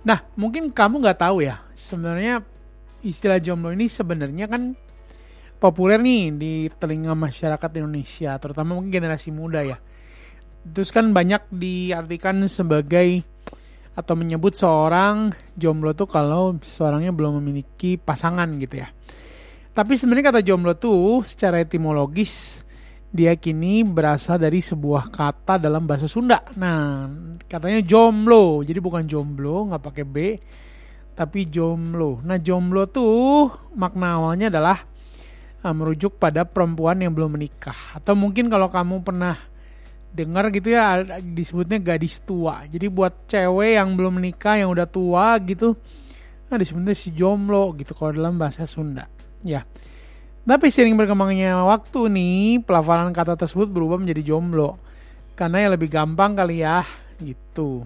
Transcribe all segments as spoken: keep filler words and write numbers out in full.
Nah, mungkin kamu nggak tahu ya, sebenarnya istilah jomblo ini sebenarnya kan populer nih di telinga masyarakat Indonesia, terutama mungkin generasi muda ya. Terus kan banyak diartikan sebagai atau menyebut seorang jomblo tuh kalau seorangnya belum memiliki pasangan gitu ya. Tapi sebenarnya kata jomblo tuh secara etimologis diyakini berasal dari sebuah kata dalam bahasa Sunda. Nah, katanya jomblo, jadi bukan jomblo, nggak pakai B, tapi jomblo. Nah, jomblo tuh makna awalnya adalah uh, merujuk pada perempuan yang belum menikah. Atau mungkin kalau kamu pernah dengar gitu ya, disebutnya gadis tua. Jadi buat cewek yang belum menikah, yang udah tua gitu, nah disebutnya si jomblo gitu kalau dalam bahasa Sunda. Ya. Tapi sering berkembangnya waktu nih, pelafalan kata tersebut berubah menjadi jomblo. Karena ya lebih gampang kali ya, gitu.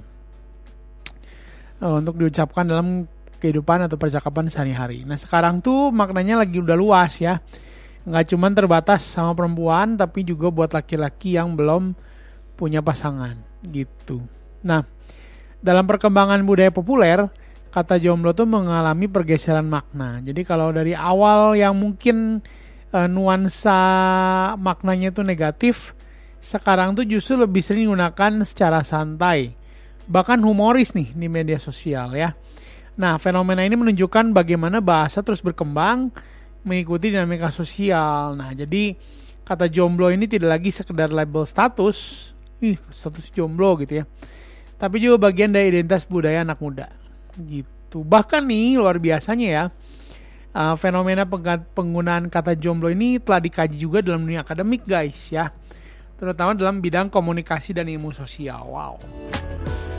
Untuk diucapkan dalam kehidupan atau percakapan sehari-hari. Nah sekarang tuh maknanya lagi udah luas ya. Nggak cuma terbatas sama perempuan, tapi juga buat laki-laki yang belum punya pasangan, gitu. Nah, dalam perkembangan budaya populer, kata jomblo tuh mengalami pergeseran makna. Jadi kalau dari awal yang mungkin e, nuansa maknanya tuh negatif, sekarang tuh justru lebih sering digunakan secara santai, bahkan humoris nih di media sosial ya. Nah, fenomena ini menunjukkan bagaimana bahasa terus berkembang mengikuti dinamika sosial. Nah, jadi kata jomblo ini tidak lagi sekedar label status, ih status jomblo gitu ya, tapi juga bagian dari identitas budaya anak muda. Gitu. Bahkan nih luar biasanya ya, uh, fenomena penggunaan kata jomblo ini telah dikaji juga dalam dunia akademik guys ya, terutama dalam bidang komunikasi dan ilmu sosial. Wow.